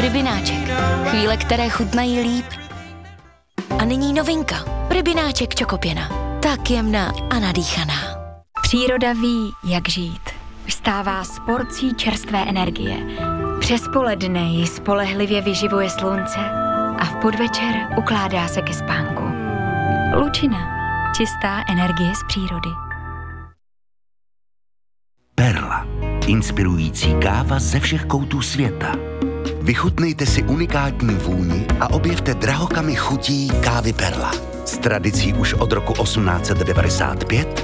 Rybináček. Chvíle, které chutnají líp. A nyní novinka. Rybináček čokopěna. Tak jemná a nadýchaná. Příroda ví, jak žít. Vstává s porcí čerstvé energie. Přes poledne ji spolehlivě vyživuje slunce a v podvečer ukládá se ke spánku. Lučina. Čistá energie z přírody. Perla. Inspirující káva ze všech koutů světa. Vychutnejte si unikátní vůni a objevte drahokamy chutí kávy Perla. S tradicí už od roku 1895